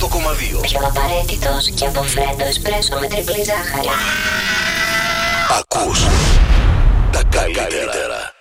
102,2. Πιο απαραίτητος και από φρέντο εσπρέσο με τριπλή ζάχαρη. Ακούς τα καλύτερα.